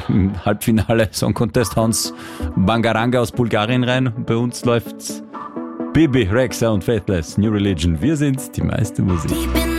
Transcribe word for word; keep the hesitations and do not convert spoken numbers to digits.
im Halbfinale Song Contest hauen Bangaranga aus Bulgarien rein. Bei uns läuft's Bibi Rexha und Faithless, New Religion. Wir sind die meiste Musik.